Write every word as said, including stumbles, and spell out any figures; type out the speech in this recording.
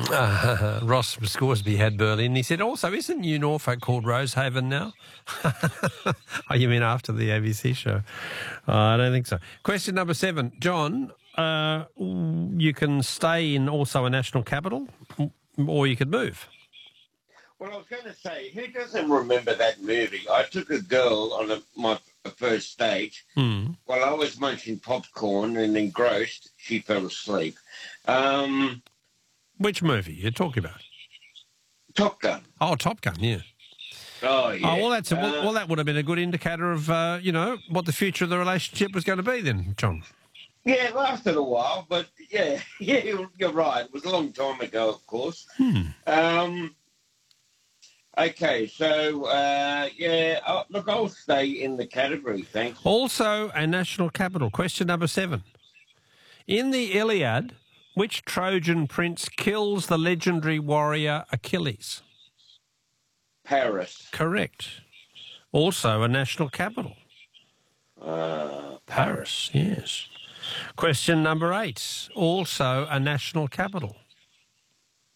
Uh, Ross Scoresby had Berlin. He said, also, isn't New Norfolk called Rosehaven now? Oh, you mean after the A B C show? Uh, I don't think so. Question number seven. John, uh, you can stay in also a national capital or you could move. Well, I was going to say, who doesn't remember that movie? I took a girl on a, my first date. Mm. While I was munching popcorn and engrossed, she fell asleep. Um, Which movie you're talking about? Top Gun. Oh, Top Gun, yeah. Oh, yeah. Oh, well, that's a, uh, well, well, that would have been a good indicator of, uh, you know, what the future of the relationship was going to be then, John. Yeah, it lasted a while, but yeah, yeah, you're, you're right. It was a long time ago, of course. Hmm. Um, okay, so, uh, yeah, uh, look, I'll stay in the category, thanks. Also a national capital. Question number seven. In the Iliad, which Trojan prince kills the legendary warrior Achilles? Paris. Correct. Also a national capital. Uh, Paris, yes. Question number eight. Also a national capital.